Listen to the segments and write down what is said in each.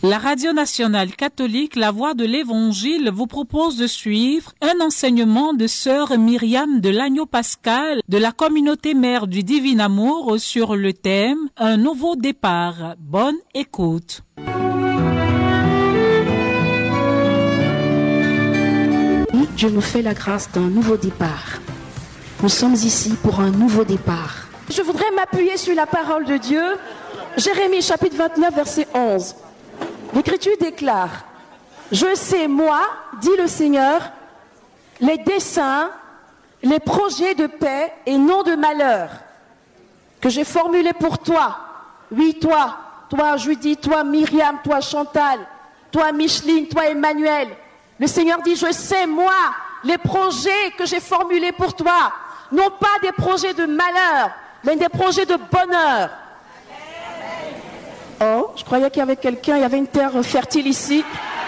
La Radio nationale catholique La Voix de l'Évangile vous propose de suivre un enseignement de sœur Myriam de l'Agneau Pascal de la communauté mère du Divin Amour sur le thème « Un nouveau départ ». Bonne écoute. Dieu nous fait la grâce d'un nouveau départ. Nous sommes ici pour un nouveau départ. Je voudrais m'appuyer sur la parole de Dieu. Jérémie chapitre 29 verset 11. L'Écriture déclare: je sais, moi, dit le Seigneur, les desseins, les projets de paix et non de malheur que j'ai formulés pour toi. Oui, toi Judith, toi Myriam, toi Chantal, toi Micheline, toi Emmanuel. Le Seigneur dit: je sais, moi, les projets que j'ai formulés pour toi, non pas des projets de malheur, mais des projets de bonheur. Oh, je croyais qu'il y avait quelqu'un, il y avait une terre fertile ici.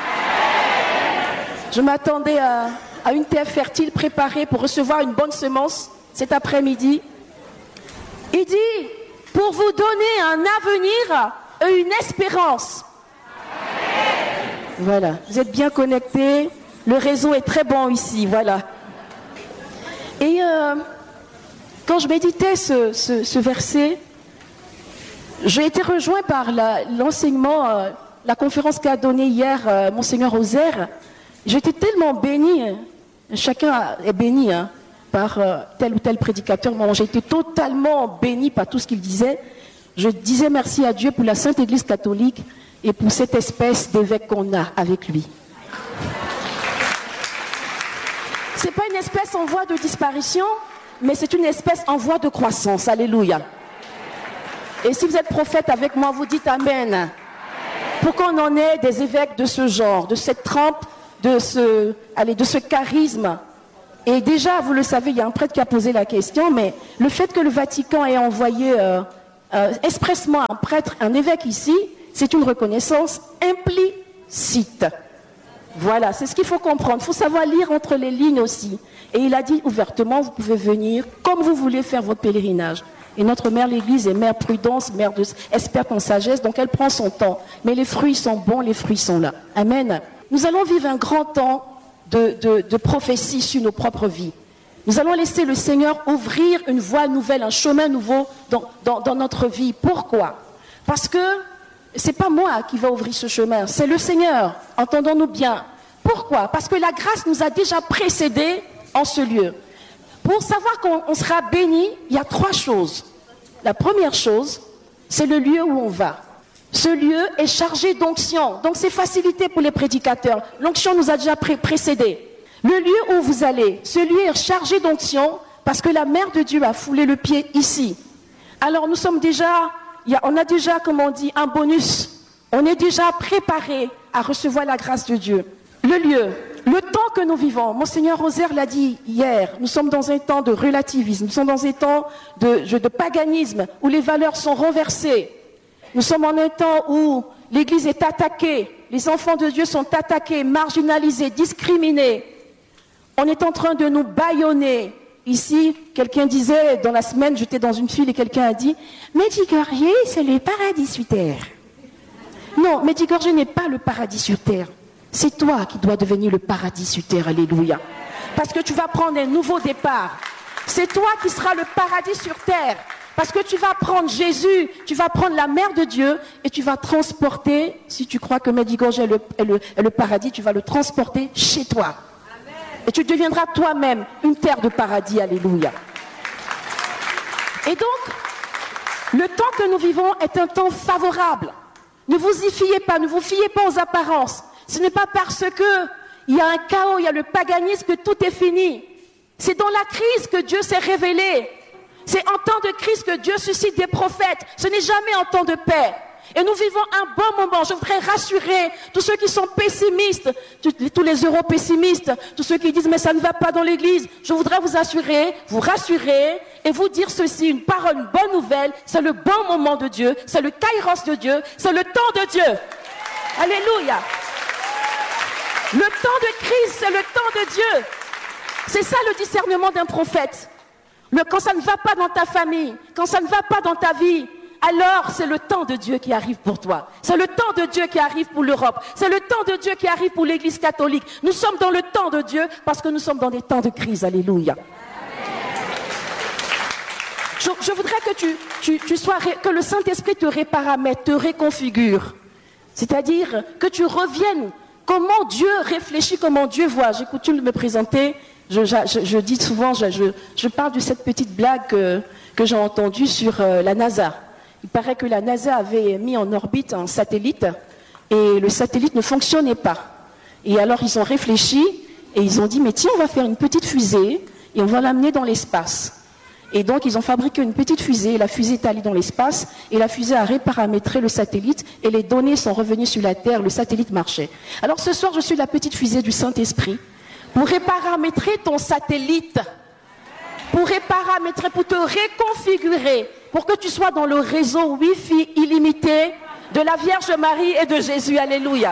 Je m'attendais à une terre fertile préparée pour recevoir une bonne semence cet après-midi. Il dit: pour vous donner un avenir et une espérance. Voilà, vous êtes bien connectés, le réseau est très bon ici, voilà. Et quand je méditais ce verset, j'ai été rejoint par l'enseignement, la conférence qu'a donnée hier Monseigneur Ozer. J'étais tellement béni, chacun est béni par tel ou tel prédicateur. Moi, j'ai été totalement béni par tout ce qu'il disait. Je disais merci à Dieu pour la Sainte Église catholique et pour cette espèce d'évêque qu'on a avec lui. C'est pas une espèce en voie de disparition, mais c'est une espèce en voie de croissance. Alléluia. Et si vous êtes prophète avec moi, vous dites Amen. Pour qu'on en ait des évêques de ce genre, de cette trempe, de ce charisme. Et déjà, vous le savez, il y a un prêtre qui a posé la question, mais le fait que le Vatican ait envoyé expressement un prêtre, un évêque ici, c'est une reconnaissance implicite. Voilà, c'est ce qu'il faut comprendre. Il faut savoir lire entre les lignes aussi. Et il a dit ouvertement, vous pouvez venir comme vous voulez faire votre pèlerinage. Et notre mère l'Église est mère prudence, mère experte en sagesse, donc elle prend son temps. Mais les fruits sont bons, les fruits sont là. Amen. Nous allons vivre un grand temps de prophétie sur nos propres vies. Nous allons laisser le Seigneur ouvrir une voie nouvelle, un chemin nouveau dans notre vie. Pourquoi? Parce que c'est pas moi qui va ouvrir ce chemin, c'est le Seigneur. Entendons-nous bien. Pourquoi? Parce que la grâce nous a déjà précédés en ce lieu. Pour savoir qu'on sera béni, il y a 3 choses. La première chose, c'est le lieu où on va. Ce lieu est chargé d'onction, donc c'est facilité pour les prédicateurs. L'onction nous a déjà précédés. Le lieu où vous allez, ce lieu est chargé d'onction parce que la Mère de Dieu a foulé le pied ici. Alors nous sommes déjà, on a déjà, comme on dit, un bonus. On est déjà préparé à recevoir la grâce de Dieu. Le lieu. Le temps que nous vivons, Monseigneur Ozer l'a dit hier, nous sommes dans un temps de relativisme, nous sommes dans un temps de paganisme, où les valeurs sont renversées. Nous sommes en un temps où l'Église est attaquée, les enfants de Dieu sont attaqués, marginalisés, discriminés. On est en train de nous bâillonner. Ici, quelqu'un disait, dans la semaine, j'étais dans une file et quelqu'un a dit « Medjugorje, c'est le paradis sur terre ». Non, Medjugorje n'est pas le paradis sur terre. C'est toi qui dois devenir le paradis sur terre, alléluia. Parce que tu vas prendre un nouveau départ. C'est toi qui seras le paradis sur terre. Parce que tu vas prendre Jésus, tu vas prendre la Mère de Dieu et tu vas transporter, si tu crois que Medjugorje est le paradis, tu vas le transporter chez toi. Et tu deviendras toi-même une terre de paradis, alléluia. Et donc, le temps que nous vivons est un temps favorable. Ne vous y fiez pas, ne vous fiez pas aux apparences. Ce n'est pas parce qu'il y a un chaos, il y a le paganisme que tout est fini. C'est dans la crise que Dieu s'est révélé. C'est en temps de crise que Dieu suscite des prophètes. Ce n'est jamais en temps de paix. Et nous vivons un bon moment. Je voudrais rassurer tous ceux qui sont pessimistes, tous les euro-pessimistes, tous ceux qui disent « mais ça ne va pas dans l'église ». Je voudrais vous assurer, vous rassurer et vous dire ceci, une parole, une bonne nouvelle. C'est le bon moment de Dieu, c'est le kairos de Dieu, c'est le temps de Dieu. Alléluia. Le temps de crise, c'est le temps de Dieu. C'est ça le discernement d'un prophète. Quand ça ne va pas dans ta famille, quand ça ne va pas dans ta vie, alors c'est le temps de Dieu qui arrive pour toi. C'est le temps de Dieu qui arrive pour l'Europe. C'est le temps de Dieu qui arrive pour l'Église catholique. Nous sommes dans le temps de Dieu parce que nous sommes dans des temps de crise. Alléluia. Je voudrais que que le Saint-Esprit te réparamètre, te réconfigure. C'est-à-dire que tu reviennes comment Dieu réfléchit, comment Dieu voit. J'ai coutume de me présenter. Je dis souvent, je parle de cette petite blague que j'ai entendue sur la NASA. Il paraît que la NASA avait mis en orbite un satellite et le satellite ne fonctionnait pas. Et alors ils ont réfléchi et ils ont dit, mais tiens, on va faire une petite fusée et on va l'amener dans l'espace. Et donc, ils ont fabriqué une petite fusée, la fusée est allée dans l'espace, et la fusée a reparamétré le satellite, et les données sont revenues sur la Terre, le satellite marchait. Alors ce soir, je suis la petite fusée du Saint-Esprit, pour reparamétrer ton satellite, pour reparamétrer, pour te réconfigurer, pour que tu sois dans le réseau Wi-Fi illimité de la Vierge Marie et de Jésus. Alléluia.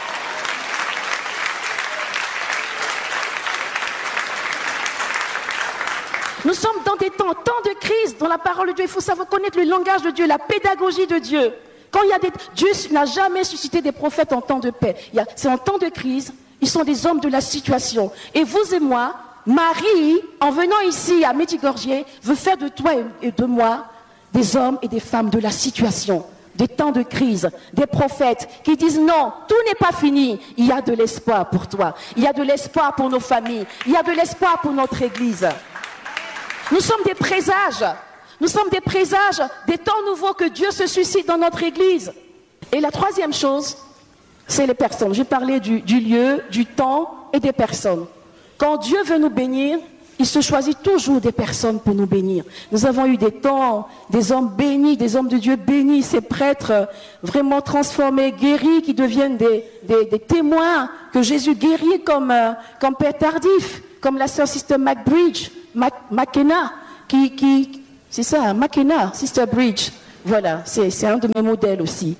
Nous sommes dans des temps de crise, dans la parole de Dieu. Il faut savoir connaître le langage de Dieu, la pédagogie de Dieu. Quand il y a Dieu n'a jamais suscité des prophètes en temps de paix. C'est en temps de crise, ils sont des hommes de la situation. Et vous et moi, Marie, en venant ici à Medjugorje, veut faire de toi et de moi des hommes et des femmes de la situation. Des temps de crise, des prophètes qui disent non, tout n'est pas fini. Il y a de l'espoir pour toi. Il y a de l'espoir pour nos familles. Il y a de l'espoir pour notre Église. Nous sommes des présages. Nous sommes des présages des temps nouveaux que Dieu se suscite dans notre Église. Et la troisième chose, c'est les personnes. J'ai parlé du lieu, du temps et des personnes. Quand Dieu veut nous bénir, il se choisit toujours des personnes pour nous bénir. Nous avons eu des temps, des hommes bénis, des hommes de Dieu bénis, ces prêtres vraiment transformés, guéris, qui deviennent des témoins que Jésus guérit comme Père Tardif, comme la sœur Sister McKenna, c'est ça, McKenna, Sister Bridge, voilà, c'est un de mes modèles aussi.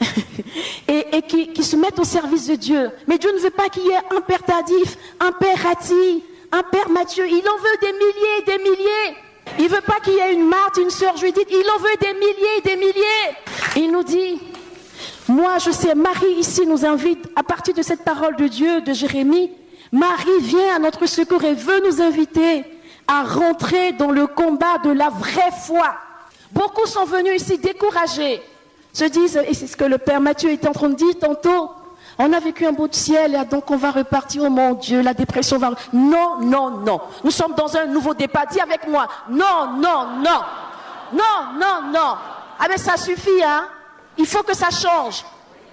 et qui se mettent au service de Dieu. Mais Dieu ne veut pas qu'il y ait un Père Tardif, un Père Ratti, un Père Mathieu. Il en veut des milliers et des milliers. Il ne veut pas qu'il y ait une Marthe, une sœur Judith. Il en veut des milliers et des milliers. Il nous dit, moi je sais, Marie ici nous invite, à partir de cette parole de Dieu, de Jérémie, Marie vient à notre secours et veut nous inviter à rentrer dans le combat de la vraie foi. Beaucoup sont venus ici découragés, se disent, et c'est ce que le Père Mathieu était en train de dire tantôt, on a vécu un bout de ciel, donc on va repartir, oh mon Dieu, la dépression va... Non, non, non. Nous sommes dans un nouveau départ. Dis avec moi, non, non, non. Non, non, non. Ah mais ça suffit, hein. Il faut que ça change.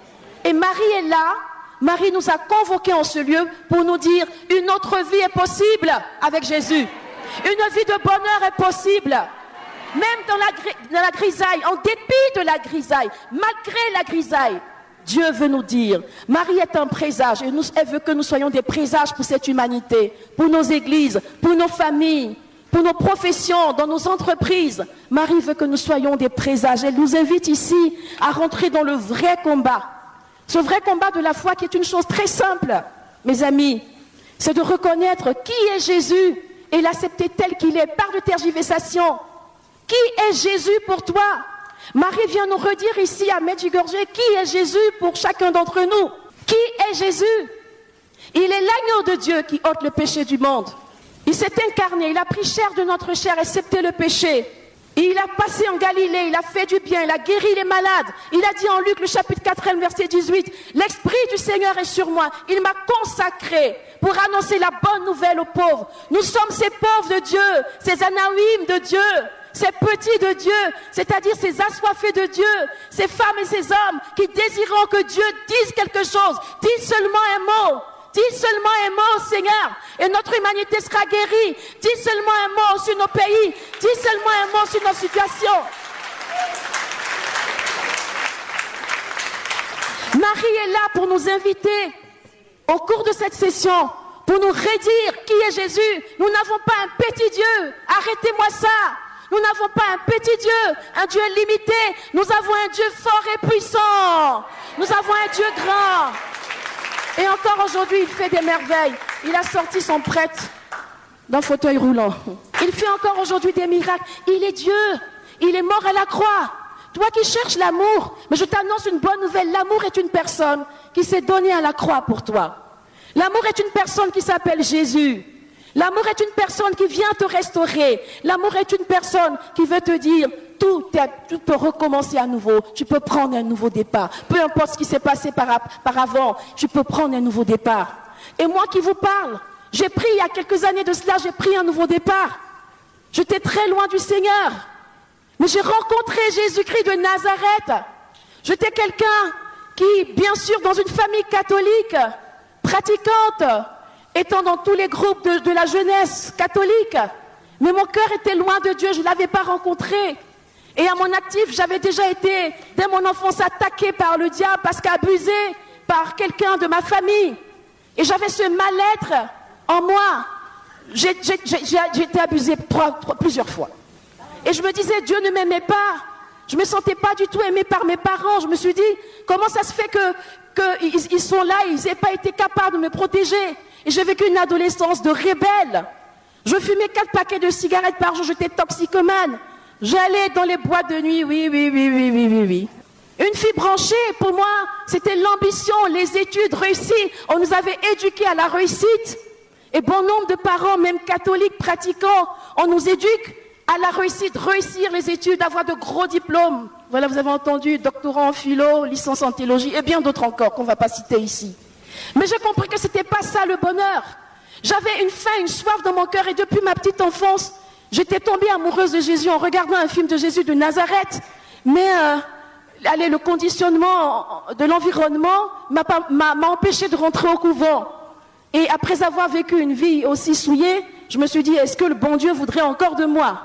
Et Marie est là. Marie nous a convoqués en ce lieu pour nous dire, une autre vie est possible avec Jésus. Une vie de bonheur est possible. Même dans la grisaille, en dépit de la grisaille, malgré la grisaille, Dieu veut nous dire, Marie est un présage et elle veut que nous soyons des présages pour cette humanité, pour nos églises, pour nos familles, pour nos professions, dans nos entreprises. Marie veut que nous soyons des présages. Elle nous invite ici à rentrer dans le vrai combat. Ce vrai combat de la foi qui est une chose très simple, mes amis, c'est de reconnaître qui est Jésus et l'accepter tel qu'il est, par de tergiversations. Qui est Jésus pour toi? Marie vient nous redire ici à Medjugorje, qui est Jésus pour chacun d'entre nous? Qui est Jésus? Il est l'agneau de Dieu qui ôte le péché du monde. Il s'est incarné, il a pris chair de notre chair, accepté le péché. Et il a passé en Galilée, il a fait du bien, il a guéri les malades. Il a dit en Luc, le chapitre 4, verset 18, « L'Esprit du Seigneur est sur moi, il m'a consacré pour annoncer la bonne nouvelle aux pauvres. » Nous sommes ces pauvres de Dieu, ces anaïm de Dieu, ces petits de Dieu, c'est-à-dire ces assoiffés de Dieu, ces femmes et ces hommes qui désireront que Dieu dise quelque chose. Dis seulement un mot. Dis seulement un mot, Seigneur, et notre humanité sera guérie. Dis seulement un mot sur nos pays. Dis seulement un mot sur nos situations. Marie est là pour nous inviter au cours de cette session, pour nous redire qui est Jésus. Nous n'avons pas un petit Dieu. Arrêtez-moi ça. Nous n'avons pas un petit Dieu, un Dieu limité. Nous avons un Dieu fort et puissant. Nous avons un Dieu grand. Et encore aujourd'hui, il fait des merveilles. Il a sorti son prêtre d'un fauteuil roulant. Il fait encore aujourd'hui des miracles. Il est Dieu. Il est mort à la croix. Toi qui cherches l'amour, mais je t'annonce une bonne nouvelle. L'amour est une personne qui s'est donnée à la croix pour toi. L'amour est une personne qui s'appelle Jésus. L'amour est une personne qui vient te restaurer. L'amour est une personne qui veut te dire, tout peut recommencer à nouveau. Tu peux prendre un nouveau départ. Peu importe ce qui s'est passé par avant, tu peux prendre un nouveau départ. Et moi qui vous parle, j'ai pris il y a quelques années de cela, j'ai pris un nouveau départ. J'étais très loin du Seigneur. Mais j'ai rencontré Jésus-Christ de Nazareth. J'étais quelqu'un qui, bien sûr, dans une famille catholique, pratiquante, étant dans tous les groupes de la jeunesse catholique. Mais mon cœur était loin de Dieu, je ne l'avais pas rencontré. Et à mon actif, j'avais déjà été, dès mon enfance, attaquée par le diable parce qu'abusé par quelqu'un de ma famille. Et j'avais ce mal-être en moi. J'ai été abusée plusieurs fois. Et je me disais, Dieu ne m'aimait pas. Je ne me sentais pas du tout aimée par mes parents. Je me suis dit, comment ça se fait qu'ils sont là, ils n'aient pas été capables de me protéger. Et j'ai vécu une adolescence de rebelle. Je fumais 4 paquets de cigarettes par jour, j'étais toxicomane. J'allais dans les boîtes de nuit, oui. Une fille branchée, pour moi, c'était l'ambition, les études réussies. On nous avait éduqués à la réussite. Et bon nombre de parents, même catholiques, pratiquants, on nous éduque à la réussite, réussir les études, avoir de gros diplômes. Voilà, vous avez entendu, doctorat en philo, licence en théologie, et bien d'autres encore qu'on ne va pas citer ici. Mais j'ai compris que ce n'était pas ça le bonheur. J'avais une faim, une soif dans mon cœur, et depuis ma petite enfance, j'étais tombée amoureuse de Jésus en regardant un film de Jésus de Nazareth. Mais le conditionnement de l'environnement m'a empêché de rentrer au couvent. Et après avoir vécu une vie aussi souillée, je me suis dit, est-ce que le bon Dieu voudrait encore de moi?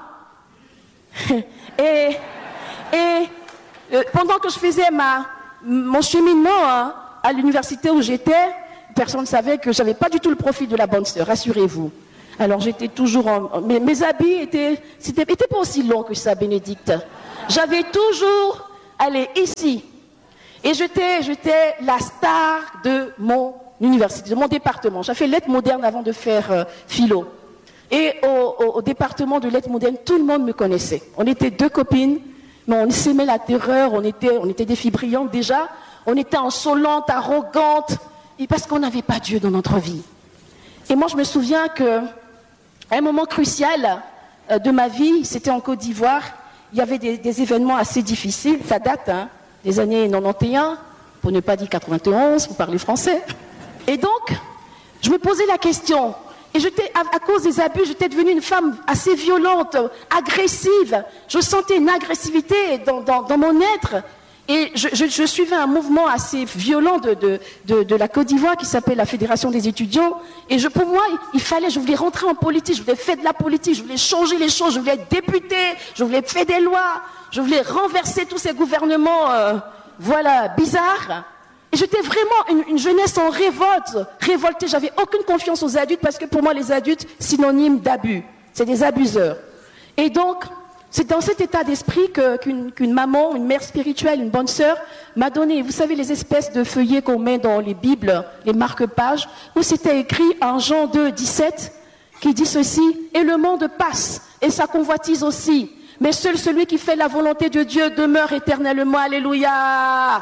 et pendant que je faisais mon cheminement à l'université où j'étais, personne ne savait que je n'avais pas du tout le profil de la bonne sœur, rassurez-vous. Alors j'étais toujours mes habits étaient pas aussi longs que ça, Bénédicte. J'avais toujours, ici. Et j'étais la star de mon université, de mon département. J'ai fait lettres modernes avant de faire philo. Et au département de lettres modernes, tout le monde me connaissait. On était 2 copines, mais on s'aimait la terreur, on était des filles brillantes déjà. On était insolentes, arrogantes, et parce qu'on n'avait pas Dieu dans notre vie. Et moi, je me souviens qu'à un moment crucial de ma vie, c'était en Côte d'Ivoire, il y avait des événements assez difficiles, ça date des années 91, pour ne pas dire 91, vous parlez français. Et donc, je me posais la question, et à cause des abus, j'étais devenue une femme assez violente, agressive. Je sentais une agressivité dans mon être. Et je suivais un mouvement assez violent de la Côte d'Ivoire qui s'appelle la Fédération des étudiants. Et pour moi, je voulais rentrer en politique, je voulais faire de la politique, je voulais changer les choses, je voulais être députée, je voulais faire des lois, je voulais renverser tous ces gouvernements bizarres. Et j'étais vraiment une jeunesse en révoltée. J'avais aucune confiance aux adultes parce que pour moi, les adultes, synonyme d'abus. C'est des abuseurs. Et donc, c'est dans cet état d'esprit qu'une maman, une mère spirituelle, une bonne sœur m'a donné, vous savez, les espèces de feuillets qu'on met dans les Bibles, les marque-pages, où c'était écrit en Jean 2, 17, qui dit ceci, « Et le monde passe, et sa convoitise aussi, mais seul celui qui fait la volonté de Dieu demeure éternellement. » Alléluia.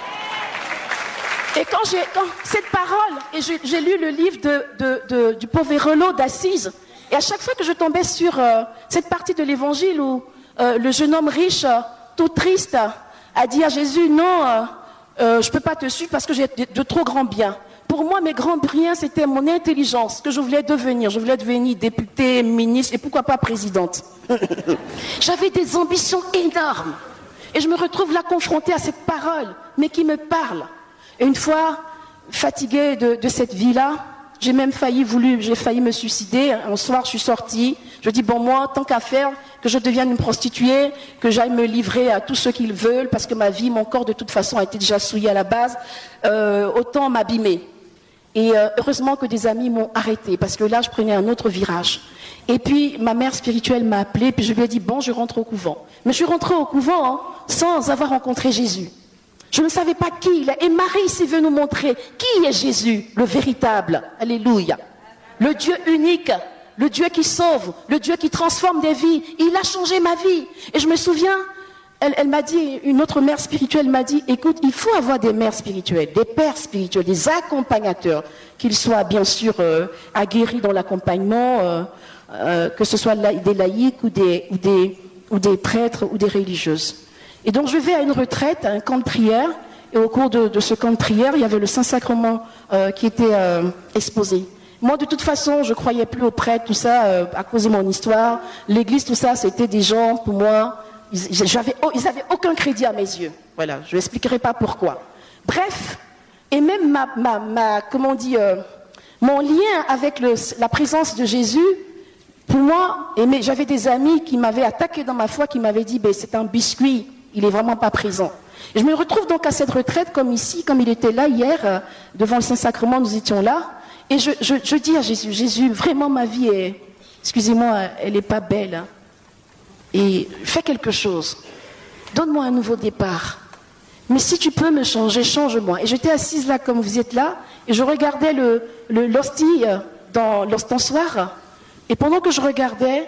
Et quand cette parole, et j'ai lu le livre du Poverello d'Assise, et à chaque fois que je tombais sur cette partie de l'évangile où le jeune homme riche, tout triste, a dit à Jésus, non, je ne peux pas te suivre parce que j'ai de trop grands biens. Pour moi, mes grands biens, c'était mon intelligence, que je voulais devenir. Je voulais devenir députée, ministre et pourquoi pas présidente. J'avais des ambitions énormes. Et je me retrouve là confrontée à cette parole, mais qui me parle. Et une fois, fatiguée de cette vie-là, j'ai failli me suicider. Un soir, je suis sortie. Je dis, bon, moi, tant qu'à faire, que je devienne une prostituée, que j'aille me livrer à tous ceux qu'ils veulent, parce que ma vie, mon corps, de toute façon, a été déjà souillé à la base, autant m'abîmer. Et heureusement que des amis m'ont arrêté, parce que là, je prenais un autre virage. Et puis, ma mère spirituelle m'a appelée, puis je lui ai dit, bon, je rentre au couvent. Mais je suis rentrée au couvent sans avoir rencontré Jésus. Je ne savais pas qui il est. Et Marie ici veut nous montrer qui est Jésus, le véritable. Alléluia. Le Dieu unique, le Dieu qui sauve, le Dieu qui transforme des vies. Il a changé ma vie. Et je me souviens, elle m'a dit, une autre mère spirituelle m'a dit, écoute, il faut avoir des mères spirituelles, des pères spirituels, des accompagnateurs, qu'ils soient bien sûr aguerris dans l'accompagnement, que ce soit des laïcs ou des prêtres ou des religieuses. Et donc je vais à une retraite, à un camp de prière, et au cours de ce camp de prière, il y avait le Saint-Sacrement qui était exposé. Moi, de toute façon, je ne croyais plus aux prêtres, tout ça, à cause de mon histoire. L'église, tout ça, c'était des gens, pour moi, ils n'avaient aucun crédit à mes yeux. Voilà, je n'expliquerai pas pourquoi. Bref, et même mon lien avec la présence de Jésus, pour moi, j'avais des amis qui m'avaient attaqué dans ma foi, qui m'avaient dit, c'est un biscuit, il n'est vraiment pas présent. Et je me retrouve donc à cette retraite, comme ici, comme il était là hier, devant le Saint-Sacrement, nous étions là. Et je dis à Jésus, Jésus, vraiment ma vie est, excusez-moi, elle n'est pas belle. Hein. Et fais quelque chose. Donne-moi un nouveau départ. Mais si tu peux me changer, change-moi. Et j'étais assise là comme vous êtes là, et je regardais l'hostie dans l'ostensoir. Et pendant que je regardais,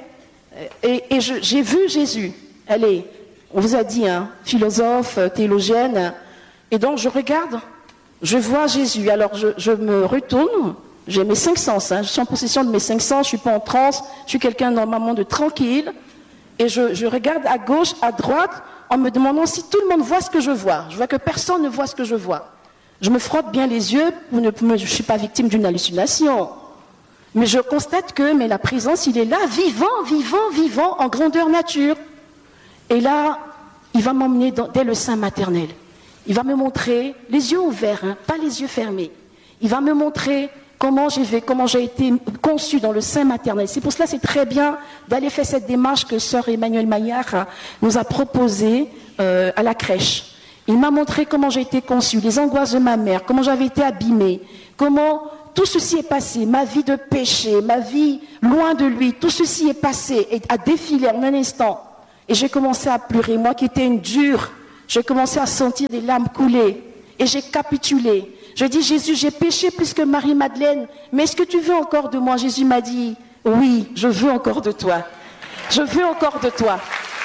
j'ai vu Jésus. Allez, on vous a dit, hein, philosophe, théologienne. Et donc je regarde, je vois Jésus. Alors je me retourne. J'ai mes 5 sens, hein. Je suis en possession de mes 5 sens, je ne suis pas en transe, je suis quelqu'un normalement de tranquille. Et je regarde à gauche, à droite, en me demandant si tout le monde voit ce que je vois. Je vois que personne ne voit ce que je vois. Je me frotte bien les yeux, je ne suis pas victime d'une hallucination. Mais je constate que la présence, il est là, vivant, en grandeur nature. Et là, il va m'emmener dès le sein maternel. Il va me montrer, les yeux ouverts, hein, pas les yeux fermés. Il va me montrer comment j'ai été conçue dans le sein maternel. C'est pour cela c'est très bien d'aller faire cette démarche que sœur Emmanuelle Maillard nous a proposée à la crèche. Il m'a montré comment j'ai été conçue, les angoisses de ma mère, comment j'avais été abîmée, comment tout ceci est passé, ma vie de péché, ma vie loin de lui, tout ceci est passé et a défilé en un instant. Et j'ai commencé à pleurer, moi qui étais une dure, j'ai commencé à sentir des larmes couler et j'ai capitulé. Je dis, Jésus, j'ai péché plus que Marie-Madeleine, mais est-ce que tu veux encore de moi? Jésus m'a dit, oui, je veux encore de toi. Je veux encore de toi.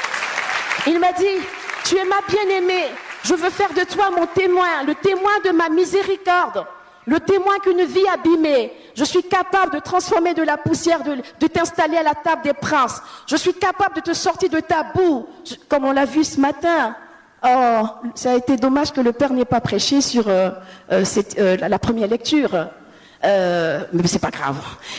Il m'a dit, tu es ma bien-aimée, je veux faire de toi mon témoin, le témoin de ma miséricorde, le témoin qu'une vie abîmée. Je suis capable de transformer de la poussière, de t'installer à la table des princes. Je suis capable de te sortir de ta boue, comme on l'a vu ce matin. Oh, ça a été dommage que le Père n'ait pas prêché sur la première lecture. Mais c'est pas grave.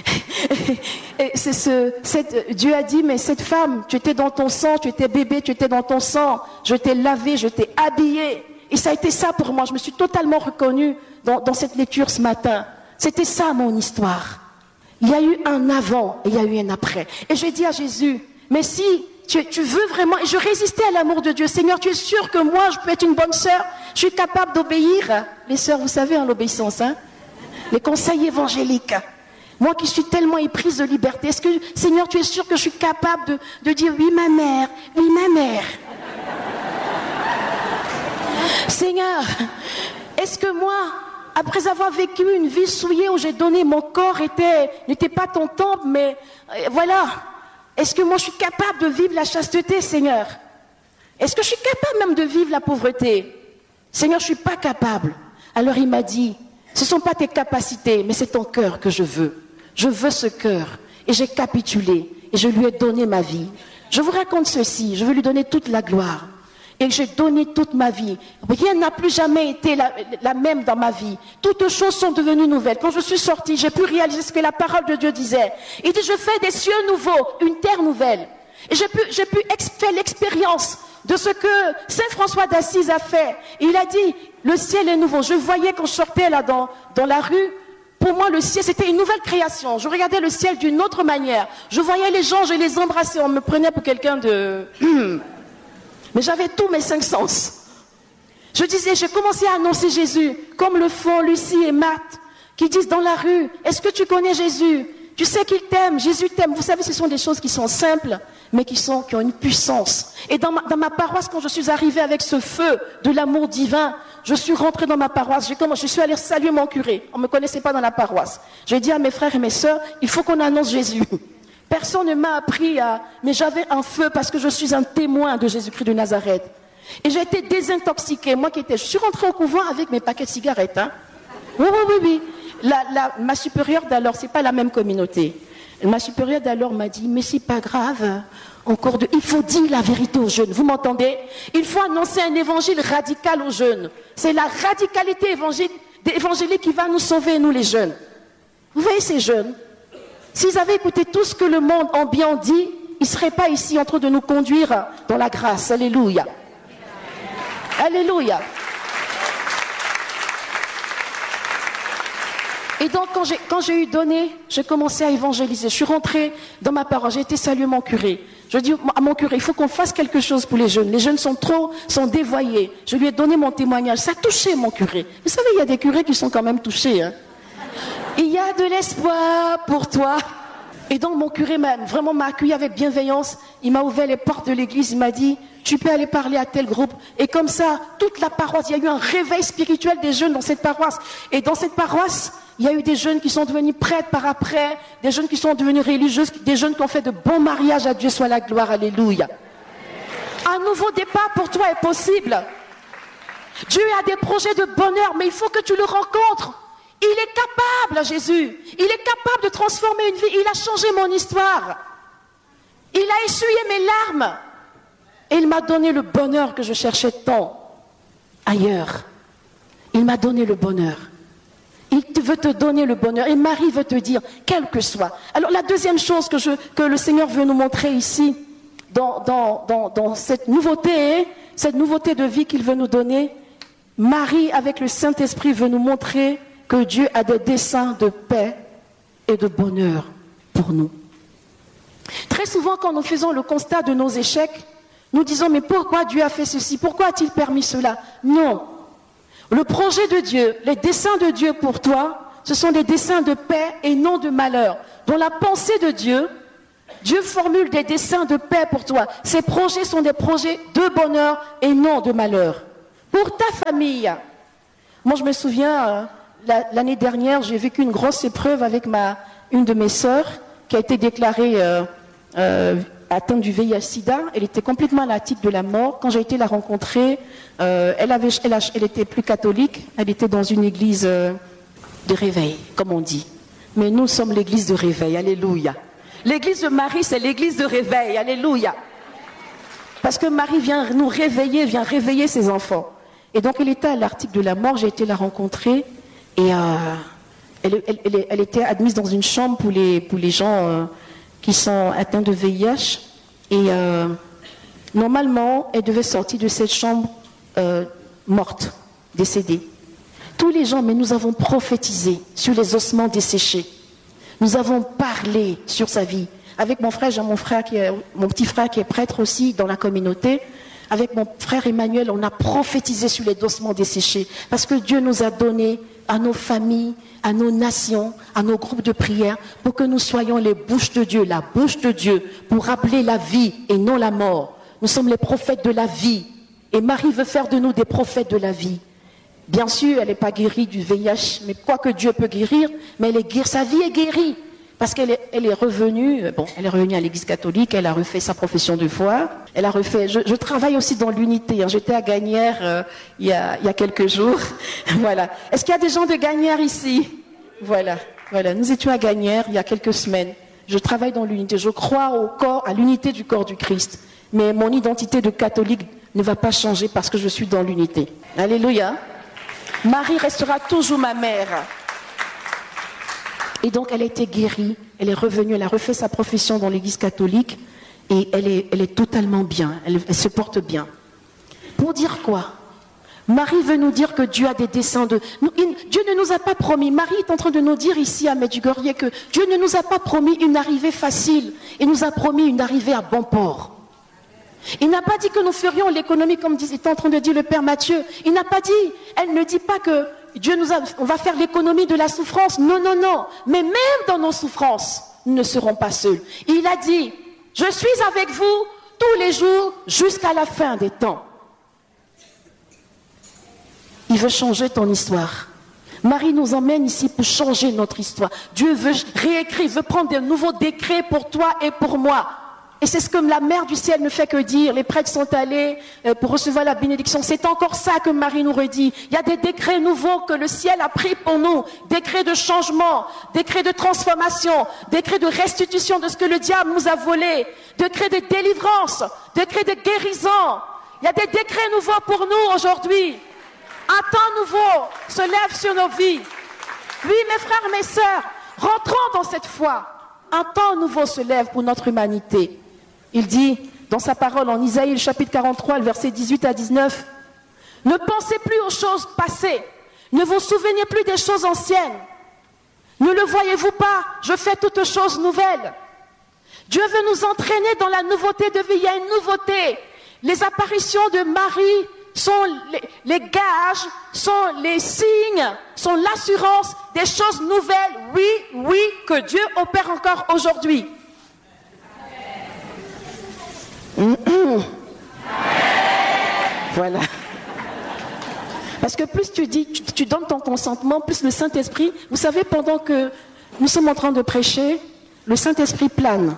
Et Dieu a dit, mais cette femme, tu étais dans ton sang, tu étais bébé, tu étais dans ton sang, je t'ai lavé, je t'ai habillé. Et ça a été ça pour moi. Je me suis totalement reconnue dans cette lecture ce matin. C'était ça mon histoire. Il y a eu un avant et il y a eu un après. Et j'ai dit à Jésus, mais si tu veux vraiment, et je résistais à l'amour de Dieu. Seigneur, tu es sûr que moi, je peux être une bonne sœur? Je suis capable d'obéir. Les sœurs, vous savez, hein, l'obéissance, hein? Les conseils évangéliques. Moi qui suis tellement éprise de liberté, est-ce que, Seigneur, tu es sûr que je suis capable de dire oui, ma mère, oui, ma mère? Seigneur, est-ce que moi, après avoir vécu une vie souillée où j'ai donné mon corps, n'était pas ton temple, mais voilà. Est-ce que moi je suis capable de vivre la chasteté, Seigneur? Est-ce que je suis capable même de vivre la pauvreté? Seigneur, je ne suis pas capable. Alors il m'a dit, ce ne sont pas tes capacités, mais c'est ton cœur que je veux. Je veux ce cœur. Et j'ai capitulé, et je lui ai donné ma vie. Je vous raconte ceci, je veux lui donner toute la gloire. Et j'ai donné toute ma vie. Rien n'a plus jamais été la même dans ma vie. Toutes choses sont devenues nouvelles. Quand je suis sortie, j'ai pu réaliser ce que la parole de Dieu disait. Il dit, je fais des cieux nouveaux, une terre nouvelle. Et j'ai pu faire l'expérience de ce que Saint François d'Assise a fait. Et il a dit, le ciel est nouveau. Je voyais quand je sortais là dans la rue, pour moi le ciel c'était une nouvelle création. Je regardais le ciel d'une autre manière. Je voyais les gens, je les embrassais. On me prenait pour quelqu'un de... Mais j'avais tous mes 5 sens. J'ai commencé à annoncer Jésus, comme le font Lucie et Marthe, qui disent dans la rue, est-ce que tu connais Jésus? Tu sais qu'il t'aime, Jésus t'aime. Vous savez, ce sont des choses qui sont simples, mais qui ont une puissance. Et dans ma paroisse, quand je suis arrivée avec ce feu de l'amour divin, je suis rentrée dans ma paroisse, je suis allée saluer mon curé. On ne me connaissait pas dans la paroisse. J'ai dit à mes frères et mes sœurs, il faut qu'on annonce Jésus. Personne ne m'a appris mais j'avais un feu parce que je suis un témoin de Jésus-Christ de Nazareth. Et j'ai été désintoxiquée. Moi je suis rentrée au couvent avec mes paquets de cigarettes. Hein. Oui. Ma supérieure d'alors, c'est pas la même communauté. Ma supérieure d'alors m'a dit, mais c'est pas grave. Il faut dire la vérité aux jeunes. Vous m'entendez? Il faut annoncer un évangile radical aux jeunes. C'est la radicalité évangélique qui va nous sauver, nous les jeunes. Vous voyez ces jeunes? S'ils avaient écouté tout ce que le monde ambiant dit, ils ne seraient pas ici en train de nous conduire dans la grâce. Alléluia. Alléluia. Et donc, quand j'ai eu donné, j'ai commencé à évangéliser. Je suis rentrée dans ma paroisse, j'ai été saluer mon curé. Je dis à mon curé, il faut qu'on fasse quelque chose pour les jeunes. Les jeunes sont dévoyés. Je lui ai donné mon témoignage. Ça a touché mon curé. Vous savez, il y a des curés qui sont quand même touchés. Hein. Il y a de l'espoir pour toi. Et donc, mon curé m'a accueilli avec bienveillance. Il m'a ouvert les portes de l'église. Il m'a dit, tu peux aller parler à tel groupe. Et comme ça, toute la paroisse, il y a eu un réveil spirituel des jeunes dans cette paroisse. Et dans cette paroisse, il y a eu des jeunes qui sont devenus prêtres par après, des jeunes qui sont devenus religieux, des jeunes qui ont fait de bons mariages. À Dieu soit la gloire, alléluia. Un nouveau départ pour toi est possible. Dieu a des projets de bonheur, mais il faut que tu le rencontres. Il est capable, Jésus. Il est capable de transformer une vie. Il a changé mon histoire. Il a essuyé mes larmes. Et il m'a donné le bonheur que je cherchais tant ailleurs. Il m'a donné le bonheur. Il veut te donner le bonheur. Et Marie veut te dire, quel que soit. Alors la deuxième chose que le Seigneur veut nous montrer ici, dans cette nouveauté de vie qu'il veut nous donner, Marie, avec le Saint-Esprit, veut nous montrer que Dieu a des desseins de paix et de bonheur pour nous. Très souvent, quand nous faisons le constat de nos échecs, nous disons, mais pourquoi Dieu a fait ceci? Pourquoi a-t-il permis cela? Non. Le projet de Dieu, les desseins de Dieu pour toi, ce sont des desseins de paix et non de malheur. Dans la pensée de Dieu, Dieu formule des desseins de paix pour toi. Ces projets sont des projets de bonheur et non de malheur. Pour ta famille, moi je me souviens, l'année dernière, j'ai vécu une grosse épreuve avec une de mes sœurs qui a été déclarée atteinte du VIH-Sida. Elle était complètement à la tique de la mort. Quand j'ai été la rencontrer, elle était plus catholique. Elle était dans une église de réveil, comme on dit. Mais nous sommes l'église de réveil. Alléluia. L'église de Marie, c'est l'église de réveil. Alléluia. Parce que Marie vient nous réveiller, vient réveiller ses enfants. Et donc elle était à l'article de la mort. J'ai été la rencontrer. Et elle était admise dans une chambre pour les gens qui sont atteints de VIH. Et normalement, elle devait sortir de cette chambre morte, décédée. Tous les gens, mais nous avons prophétisé sur les ossements desséchés. Nous avons parlé sur sa vie. Avec mon frère, j'ai mon petit frère qui est prêtre aussi dans la communauté. Avec mon frère Emmanuel, on a prophétisé sur les ossements desséchés. Parce que Dieu nous a donné à nos familles, à nos nations, à nos groupes de prière, pour que nous soyons les bouches de Dieu, la bouche de Dieu, pour rappeler la vie et non la mort. Nous sommes les prophètes de la vie. Et Marie veut faire de nous des prophètes de la vie. Bien sûr, elle n'est pas guérie du VIH, mais quoi que Dieu peut guérir, mais sa vie est guérie. Parce qu'elle est revenue, elle est revenue à l'église catholique, elle a refait sa profession de foi, elle a refait, je travaille aussi dans l'unité, hein, j'étais à Gagnères il y a quelques jours, voilà. Est-ce qu'il y a des gens de Gagnères ici? Voilà, nous étions à Gagnères il y a quelques semaines, je travaille dans l'unité, je crois à l'unité du corps du Christ, mais mon identité de catholique ne va pas changer parce que je suis dans l'unité. Alléluia. Marie restera toujours ma mère. Et donc elle a été guérie, elle est revenue, elle a refait sa profession dans l'église catholique et elle est totalement bien, elle se porte bien. Pour dire quoi? Marie veut nous dire que Dieu a des desseins Dieu ne nous a pas promis, Marie est en train de nous dire ici à Medjugorje que Dieu ne nous a pas promis une arrivée facile, il nous a promis une arrivée à bon port. Il n'a pas dit que nous ferions l'économie comme était en train de dire le Père Matthieu. Il n'a pas dit, elle ne dit pas que on va faire l'économie de la souffrance. Non. Mais même dans nos souffrances, nous ne serons pas seuls. Il a dit, je suis avec vous tous les jours jusqu'à la fin des temps. Il veut changer ton histoire. Marie nous emmène ici pour changer notre histoire. Dieu veut réécrire, veut prendre de nouveaux décrets pour toi et pour moi. Et c'est ce que la mère du ciel ne fait que dire. Les prêtres sont allés pour recevoir la bénédiction. C'est encore ça que Marie nous redit. Il y a des décrets nouveaux que le ciel a pris pour nous. Décrets de changement, décrets de transformation, décrets de restitution de ce que le diable nous a volé, décrets de délivrance, décrets de guérison. Il y a des décrets nouveaux pour nous aujourd'hui. Un temps nouveau se lève sur nos vies. Oui, mes frères, mes sœurs, rentrons dans cette foi. Un temps nouveau se lève pour notre humanité. Il dit dans sa parole en Isaïe, chapitre 43, le verset 18 à 19, « Ne pensez plus aux choses passées, ne vous souvenez plus des choses anciennes. Ne le voyez-vous pas, je fais toutes choses nouvelles. » Dieu veut nous entraîner dans la nouveauté de vie. Il y a une nouveauté. Les apparitions de Marie sont les gages, sont les signes, sont l'assurance des choses nouvelles, oui, que Dieu opère encore aujourd'hui. Voilà. Parce que plus tu dis, tu donnes ton consentement, plus le Saint-Esprit, vous savez, pendant que nous sommes en train de prêcher, le Saint-Esprit plane.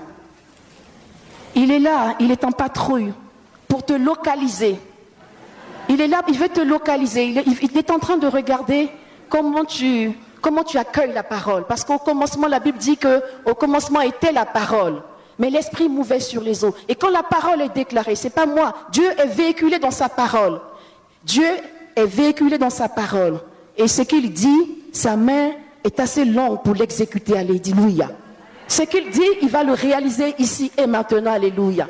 Il est là, il est en patrouille pour te localiser. Il est là, il veut te localiser. Il est en train de regarder comment tu accueilles la parole. Parce qu'au commencement, la Bible dit qu'au commencement était la parole. Mais l'Esprit mouvait sur les eaux. Et quand la parole est déclarée, c'est pas moi. Dieu est véhiculé dans sa parole. Dieu est véhiculé dans sa parole. Et ce qu'il dit, sa main est assez longue pour l'exécuter. Alléluia. Ce qu'il dit, il va le réaliser ici et maintenant. Alléluia.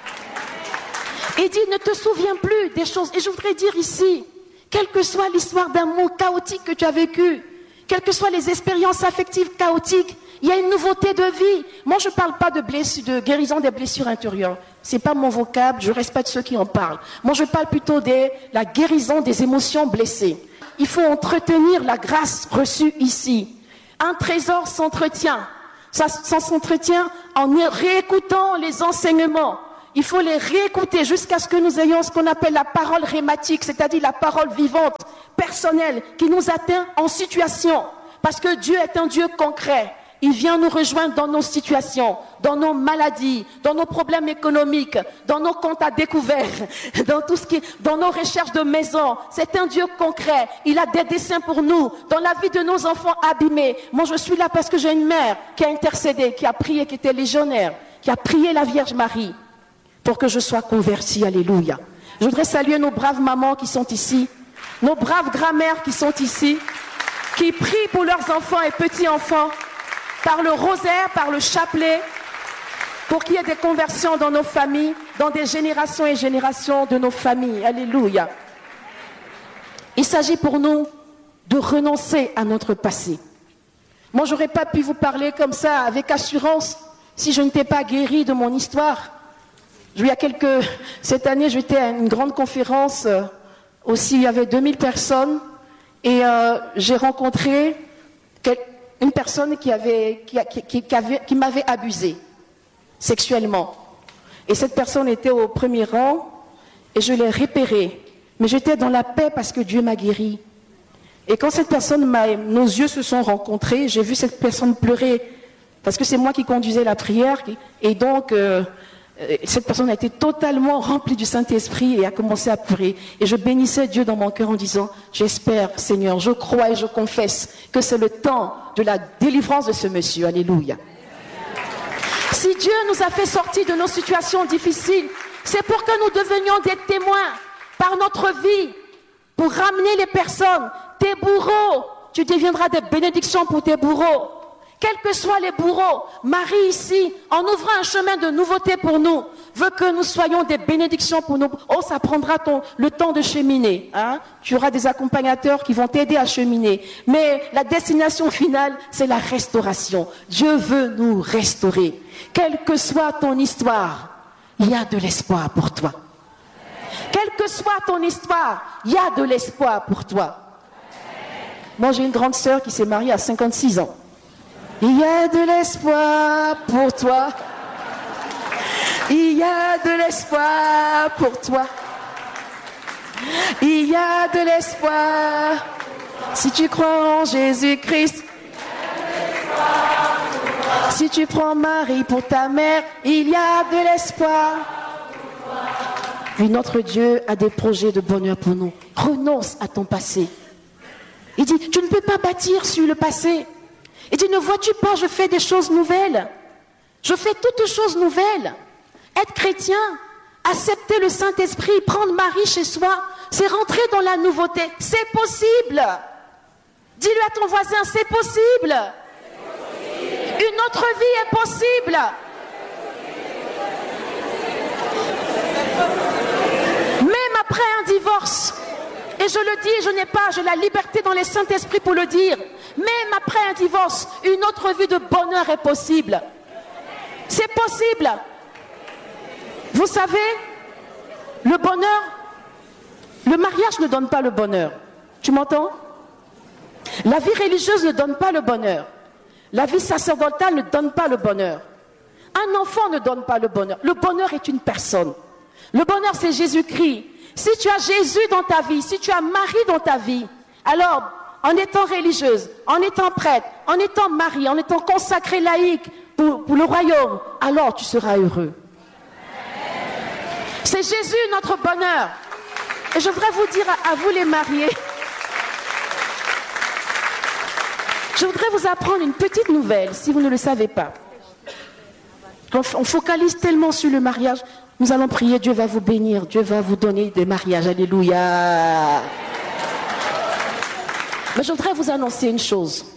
Il dit, ne te souviens plus des choses. Et je voudrais dire ici, quelle que soit l'histoire d'amour chaotique que tu as vécue, quelles que soient les expériences affectives chaotiques, il y a une nouveauté de vie. Moi, je ne parle pas de guérison des blessures intérieures. Ce n'est pas mon vocable, je respecte ceux qui en parlent. Moi, je parle plutôt de la guérison des émotions blessées. Il faut entretenir la grâce reçue ici. Un trésor s'entretient. Ça s'entretient en réécoutant les enseignements. Il faut les réécouter jusqu'à ce que nous ayons ce qu'on appelle la parole rhématique, c'est-à-dire la parole vivante, personnelle, qui nous atteint en situation. Parce que Dieu est un Dieu concret. Il vient nous rejoindre dans nos situations, dans nos maladies, dans nos problèmes économiques, dans nos comptes à découvert, dans nos recherches de maison. C'est un Dieu concret. Il a des desseins pour nous, dans la vie de nos enfants abîmés. Moi, je suis là parce que j'ai une mère qui a intercédé, qui a prié, qui était légionnaire, qui a prié la Vierge Marie pour que je sois convertie. Alléluia. Je voudrais saluer nos braves mamans qui sont ici, nos braves grand-mères qui sont ici, qui prient pour leurs enfants et petits-enfants, par le rosaire, par le chapelet, pour qu'il y ait des conversions dans nos familles, dans des générations et générations de nos familles. Alléluia. Il s'agit pour nous de renoncer à notre passé. Moi, je n'aurais pas pu vous parler comme ça, avec assurance, si je n'étais pas guérie de mon histoire. Cette année, j'étais à une grande conférence, aussi, il y avait 2000 personnes, et j'ai rencontré une personne qui m'avait abusée sexuellement. Et cette personne était au premier rang et je l'ai repérée. Mais j'étais dans la paix parce que Dieu m'a guéri. Et quand cette personne nos yeux se sont rencontrés, j'ai vu cette personne pleurer parce que c'est moi qui conduisais la prière. Et donc, cette personne a été totalement remplie du Saint-Esprit et a commencé à pleurer. Et je bénissais Dieu dans mon cœur en disant, j'espère, Seigneur, je crois et je confesse que c'est le temps de la délivrance de ce monsieur. Alléluia. Si Dieu nous a fait sortir de nos situations difficiles, c'est pour que nous devenions des témoins par notre vie, pour ramener les personnes. Tes bourreaux, tu deviendras des bénédictions pour tes bourreaux. Quels que soient les bourreaux, Marie ici, en ouvrant un chemin de nouveauté pour nous, veut que nous soyons des bénédictions pour nous. Oh, ça prendra le temps de cheminer. Hein? Tu auras des accompagnateurs qui vont t'aider à cheminer. Mais la destination finale, c'est la restauration. Dieu veut nous restaurer. Quelle que soit ton histoire, il y a de l'espoir pour toi. Quelle que soit ton histoire, il y a de l'espoir pour toi. Moi, j'ai une grande sœur qui s'est mariée à 56 ans. Il y a de l'espoir pour toi. Il y a de l'espoir pour toi. Il y a de l'espoir. Si tu crois en Jésus-Christ. Si tu prends Marie pour ta mère, il y a de l'espoir. Oui, notre Dieu a des projets de bonheur pour nous. Renonce à ton passé. Il dit, tu ne peux pas bâtir sur le passé. Il dit, ne vois-tu pas, je fais des choses nouvelles. Je fais toutes choses nouvelles. Être chrétien, accepter le Saint-Esprit, prendre Marie chez soi, c'est rentrer dans la nouveauté. C'est possible. Dis-le à ton voisin, c'est possible. Une autre vie est possible. Même après un divorce, et je le dis, j'ai la liberté dans les Saint-Esprit pour le dire, même après un divorce, une autre vie de bonheur est possible. C'est possible. Vous savez, le bonheur, le mariage ne donne pas le bonheur. Tu m'entends? La vie religieuse ne donne pas le bonheur. La vie sacerdotale ne donne pas le bonheur. Un enfant ne donne pas le bonheur. Le bonheur est une personne. Le bonheur, c'est Jésus-Christ. Si tu as Jésus dans ta vie, si tu as Marie dans ta vie, alors, en étant religieuse, en étant prêtre, en étant mariée, en étant consacrée laïque pour le royaume, alors tu seras heureux. C'est Jésus notre bonheur. Et je voudrais vous dire à vous les mariés, je voudrais vous apprendre une petite nouvelle, si vous ne le savez pas. On focalise tellement sur le mariage. Nous allons prier, Dieu va vous bénir, Dieu va vous donner des mariages. Alléluia. Mais je voudrais vous annoncer une chose.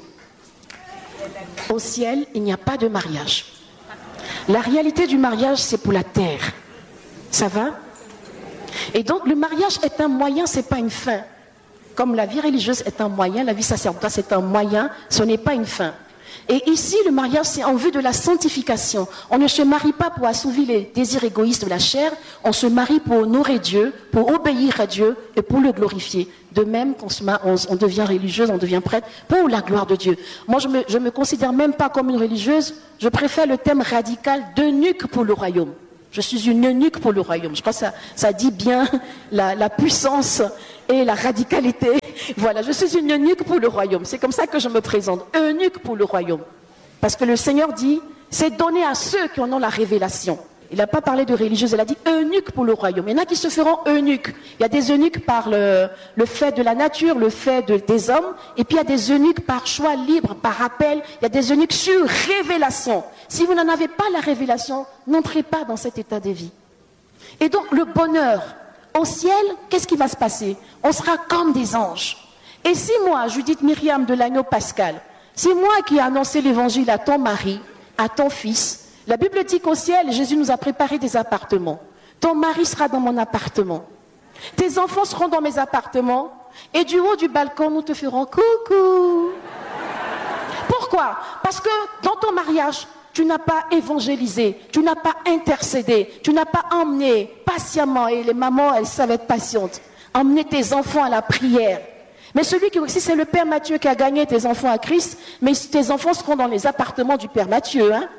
Au ciel, il n'y a pas de mariage. La réalité du mariage, c'est pour la terre. Ça va? Et donc, le mariage est un moyen, ce n'est pas une fin. Comme la vie religieuse est un moyen, la vie sacerdotale c'est un moyen, ce n'est pas une fin. Et ici, le mariage, c'est en vue de la sanctification. On ne se marie pas pour assouvir les désirs égoïstes de la chair, on se marie pour honorer Dieu, pour obéir à Dieu et pour le glorifier. De même qu'on on devient religieuse, on devient prêtre pour la gloire de Dieu. Moi, je me considère même pas comme une religieuse, je préfère le thème radical d'eunuque pour le royaume. Je suis une eunuque pour le royaume. Je crois que ça dit bien la puissance et la radicalité. Voilà, je suis une eunuque pour le royaume. C'est comme ça que je me présente, eunuque pour le royaume. Parce que le Seigneur dit, c'est donné à ceux qui en ont la révélation. Il n'a pas parlé de religieuse, il a dit eunuque pour le royaume. Il y en a qui se feront eunuques. Il y a des eunuques par le fait de la nature, le fait des hommes. Et puis il y a des eunuques par choix libre, par appel. Il y a des eunuques sur révélation. Si vous n'en avez pas la révélation, n'entrez pas dans cet état de vie. Et donc le bonheur, au ciel, qu'est-ce qui va se passer? On sera comme des anges. Et si moi, Judith Myriam de l'agneau pascal, c'est moi qui ai annoncé l'évangile à ton mari, à ton fils, la Bible dit qu'au ciel, Jésus nous a préparé des appartements. Ton mari sera dans mon appartement. Tes enfants seront dans mes appartements. Et du haut du balcon, nous te ferons coucou. Pourquoi? Parce que dans ton mariage, tu n'as pas évangélisé, tu n'as pas intercédé, tu n'as pas emmené patiemment, et les mamans, elles savent être patientes, emmener tes enfants à la prière. Mais si c'est le Père Mathieu qui a gagné tes enfants à Christ, mais tes enfants seront dans les appartements du Père Mathieu, hein?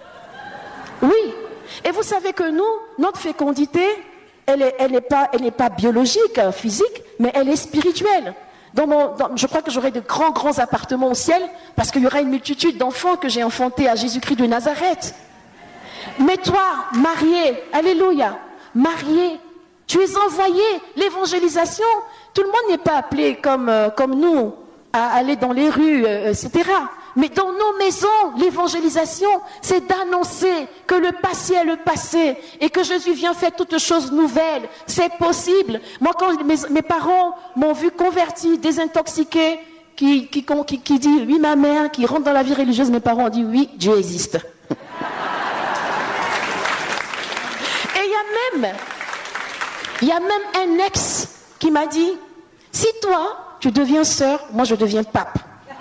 Oui. Et vous savez que nous, notre fécondité, elle n'est pas biologique, physique, mais elle est spirituelle. Je crois que j'aurai de grands appartements au ciel, parce qu'il y aura une multitude d'enfants que j'ai enfantés à Jésus-Christ de Nazareth. Mais toi, marié, alléluia, marié, tu es envoyé, l'évangélisation, tout le monde n'est pas appelé comme nous, à aller dans les rues, etc. Mais dans nos maisons, l'évangélisation, c'est d'annoncer que le passé est le passé et que Jésus vient faire toutes choses nouvelles. C'est possible. Moi, quand mes parents m'ont vu converti, désintoxiqué, qui dit oui ma mère, qui rentre dans la vie religieuse, mes parents ont dit oui, Dieu existe. Et il y a même un ex qui m'a dit, si toi, tu deviens sœur, moi je deviens pape.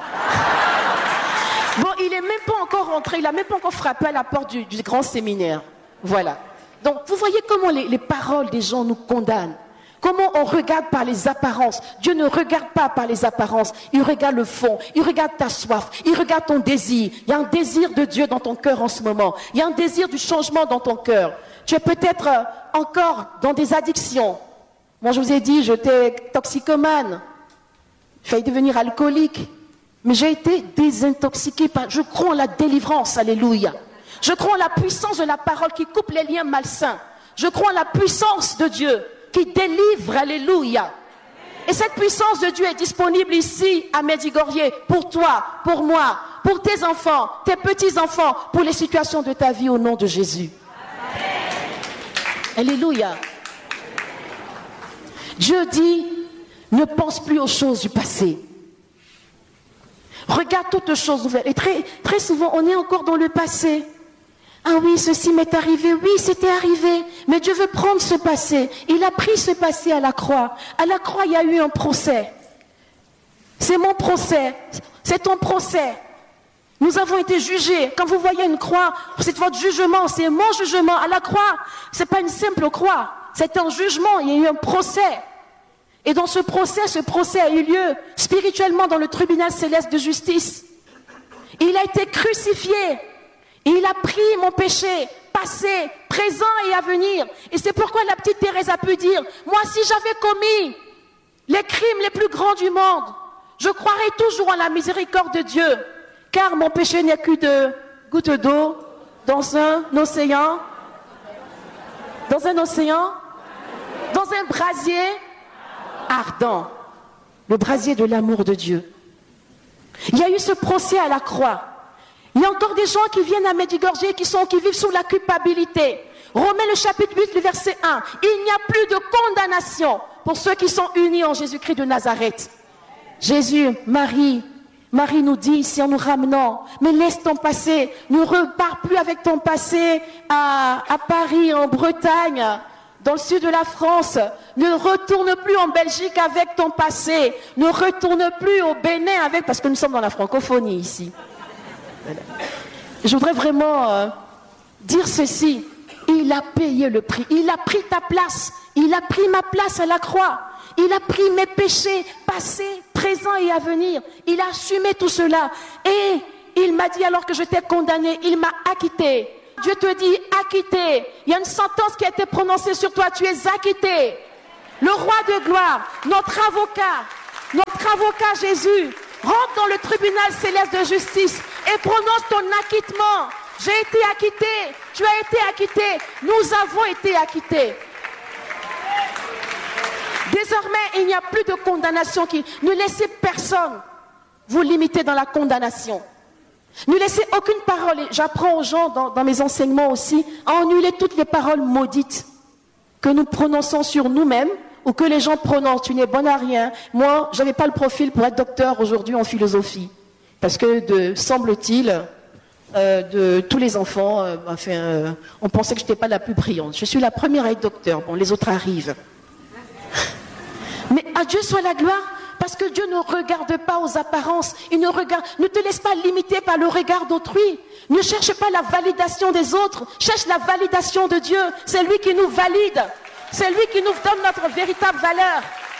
Bon, il n'est même pas encore rentré, il n'a même pas encore frappé à la porte du grand séminaire. Voilà. Donc, vous voyez comment les paroles des gens nous condamnent. Comment on regarde par les apparences. Dieu ne regarde pas par les apparences. Il regarde le fond. Il regarde ta soif. Il regarde ton désir. Il y a un désir de Dieu dans ton cœur en ce moment. Il y a un désir du changement dans ton cœur. Tu es peut-être encore dans des addictions. Moi, je vous ai dit, j'étais toxicomane. J'ai failli devenir alcoolique. Mais j'ai été désintoxiquée par... Je crois en la délivrance, alléluia. Je crois en la puissance de la parole qui coupe les liens malsains. Je crois en la puissance de Dieu qui délivre, alléluia. Et cette puissance de Dieu est disponible ici à Medjugorje pour toi, pour moi, pour tes enfants, tes petits-enfants, pour les situations de ta vie au nom de Jésus. Alléluia. Dieu dit, ne pense plus aux choses du passé. Regarde toutes choses nouvelles. Et très souvent, on est encore dans le passé. Ah oui, ceci m'est arrivé. Oui, c'était arrivé. Mais Dieu veut prendre ce passé. Il a pris ce passé à la croix. À la croix, il y a eu un procès. C'est mon procès. C'est ton procès. Nous avons été jugés. Quand vous voyez une croix, c'est votre jugement. C'est mon jugement. À la croix, c'est pas une simple croix. C'est un jugement. Il y a eu un procès. Et dans ce procès a eu lieu spirituellement dans le tribunal céleste de justice. Il a été crucifié. Et il a pris mon péché, passé, présent et à venir. Et c'est pourquoi la petite Thérèse a pu dire, moi si j'avais commis les crimes les plus grands du monde, je croirais toujours en la miséricorde de Dieu. Car mon péché n'est que de gouttes d'eau dans un océan, dans un brasier ardent, le brasier de l'amour de Dieu. Il y a eu ce procès à la croix. Il y a encore des gens qui viennent à Medjugorje qui vivent sous la culpabilité. Romains le chapitre 8, le verset 1. Il n'y a plus de condamnation pour ceux qui sont unis en Jésus-Christ de Nazareth. Jésus, Marie nous dit ici en nous ramenant, mais laisse ton passé, ne repars plus avec ton passé à Paris, en Bretagne, dans le sud de la France. Ne retourne plus en Belgique avec ton passé. Ne retourne plus au Bénin avec, parce que nous sommes dans la francophonie ici. Voilà. Je voudrais vraiment dire ceci. Il a payé le prix. Il a pris ta place. Il a pris ma place à la croix. Il a pris mes péchés passés, présents et à venir. Il a assumé tout cela. Et il m'a dit alors que j'étais condamné, il m'a acquitté. Dieu te dit acquitté. Il y a une sentence qui a été prononcée sur toi. Tu es acquitté. Le roi de gloire, notre avocat Jésus, rentre dans le tribunal céleste de justice et prononce ton acquittement. J'ai été acquitté, tu as été acquitté, nous avons été acquittés. Désormais, il n'y a plus de condamnation. Ne laissez personne vous limiter dans la condamnation. Ne laissez aucune parole. J'apprends aux gens dans mes enseignements aussi à annuler toutes les paroles maudites que nous prononçons sur nous-mêmes ou que les gens prononcent. Tu n'es bon à rien. Moi, je n'avais pas le profil pour être docteur aujourd'hui en philosophie. Parce que, semble-t-il, de tous les enfants, on pensait que je n'étais pas la plus brillante. Je suis la première à être docteur. Bon, les autres arrivent. Mais à Dieu soit la gloire, parce que Dieu ne regarde pas aux apparences. Ne te laisse pas limiter par le regard d'autrui. Ne cherche pas la validation des autres. Cherche la validation de Dieu. C'est lui qui nous valide. C'est lui qui nous donne notre véritable valeur.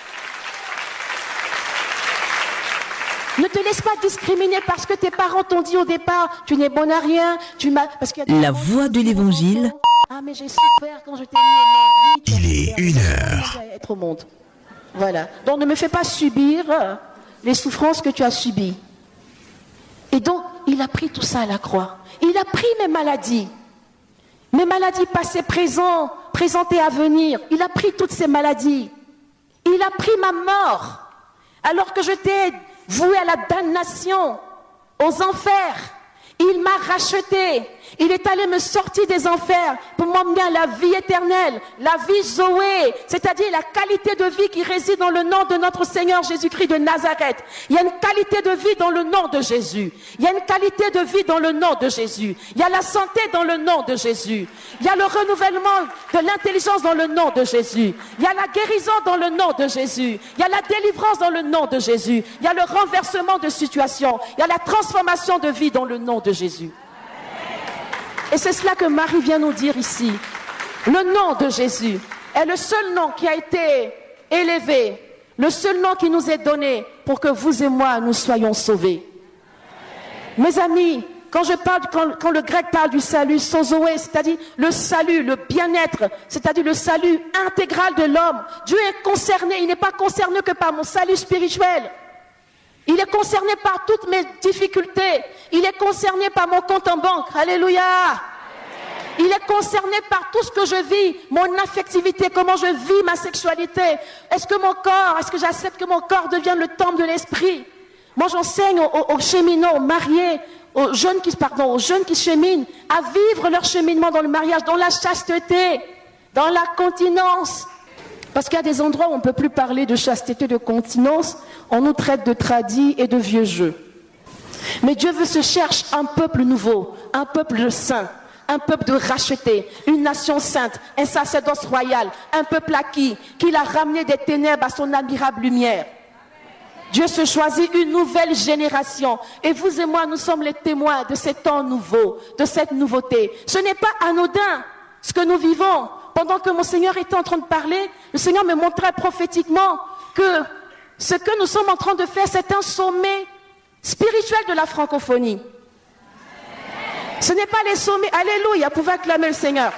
Ne te laisse pas discriminer parce que tes parents t'ont dit au départ, tu n'es bon à rien. La voix de l'évangile. Ah mais j'ai souffert quand je t'ai mis au monde. Il est 1h. Être au monde. Voilà. Donc ne me fais pas subir les souffrances que tu as subies. Et donc, il a pris tout ça à la croix. Il a pris mes maladies passées, présentes et à venir. Il a pris toutes ces maladies. Il a pris ma mort. Alors que j'étais voué à la damnation, aux enfers. Il m'a racheté. Il est allé me sortir des enfers pour m'emmener à la vie éternelle, la vie Zoé, c'est-à-dire la qualité de vie qui réside dans le nom de notre Seigneur Jésus-Christ de Nazareth. Il y a une qualité de vie dans le nom de Jésus. Il y a une qualité de vie dans le nom de Jésus. Il y a la santé dans le nom de Jésus. Il y a le renouvellement de l'intelligence dans le nom de Jésus. Il y a la guérison dans le nom de Jésus. Il y a la délivrance dans le nom de Jésus. Il y a le renversement de situation. Il y a la transformation de vie dans le nom de Jésus. Et c'est cela que Marie vient nous dire ici. Le nom de Jésus est le seul nom qui a été élevé, le seul nom qui nous est donné pour que vous et moi, nous soyons sauvés. Mes amis, quand le grec parle du salut, sozoé, c'est-à-dire le salut, le bien-être, c'est-à-dire le salut intégral de l'homme, Dieu est concerné, il n'est pas concerné que par mon salut spirituel. Il est concerné par toutes mes difficultés. Il est concerné par mon compte en banque. Alléluia. Il est concerné par tout ce que je vis, mon affectivité, comment je vis ma sexualité. Est-ce que j'accepte que mon corps devienne le temple de l'esprit? Moi, j'enseigne aux cheminots, aux mariés, aux jeunes qui cheminent, à vivre leur cheminement dans le mariage, dans la chasteté, dans la continence. Parce qu'il y a des endroits où on ne peut plus parler de chasteté, de continence, on nous traite de tradis et de vieux jeux. Mais Dieu veut se chercher un peuple nouveau, un peuple saint, un peuple de racheté, une nation sainte, un sacerdoce royal, un peuple acquis, qu'il a ramené des ténèbres à son admirable lumière. Dieu se choisit une nouvelle génération. Et vous et moi, nous sommes les témoins de ces temps nouveaux, de cette nouveauté. Ce n'est pas anodin ce que nous vivons. Pendant que mon Seigneur était en train de parler, le Seigneur me montrait prophétiquement que ce que nous sommes en train de faire, c'est un sommet spirituel de la francophonie. Ce n'est pas les sommets. Alléluia, vous pouvez acclamer le Seigneur.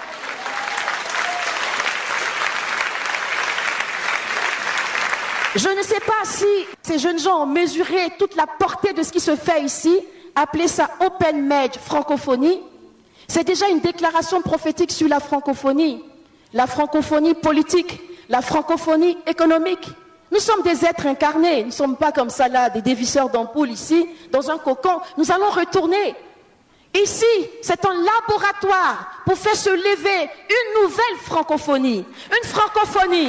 Je ne sais pas si ces jeunes gens ont mesuré toute la portée de ce qui se fait ici, appelez ça Open Med Francophonie. C'est déjà une déclaration prophétique sur la francophonie politique, la francophonie économique. Nous sommes des êtres incarnés, nous ne sommes pas comme ça là, des dévisseurs d'ampoules ici, dans un cocon. Nous allons retourner. Ici, c'est un laboratoire pour faire se lever une nouvelle francophonie. Une francophonie.